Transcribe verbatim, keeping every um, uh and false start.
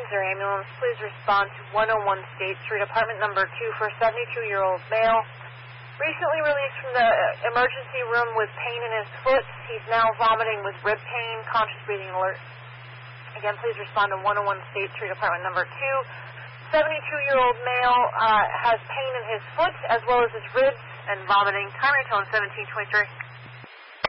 Kaiser Ambulance, please respond to one oh one State Street, apartment number two for a seventy-two-year-old male. Recently released from the emergency room with pain in his foot. He's now vomiting with rib pain, conscious breathing alert. Again, please respond to one oh one State Street, apartment number two. seventy-two-year-old male uh, has pain in his foot as well as his ribs and vomiting. Time return seventeen twenty-three.